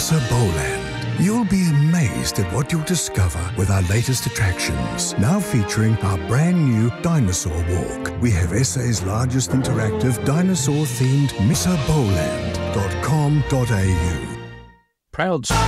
Missa Bowland. You'll be amazed at what you'll discover with our latest attractions, now featuring our brand new Dinosaur Walk. We have SA's largest interactive dinosaur-themed MissaBowland.com.au. Proud